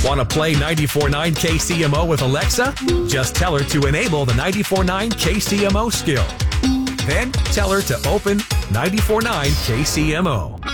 Want to play 94.9 KCMO with Alexa? Just tell her to enable the 94.9 KCMO skill. Then tell her to open 94.9 KCMO.